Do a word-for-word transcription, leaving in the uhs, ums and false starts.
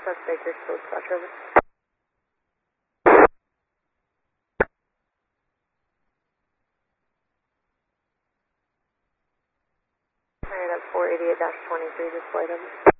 That's Baker, still dispatch over. Alright, that's four eighty-eight dash twenty-three, displayed over.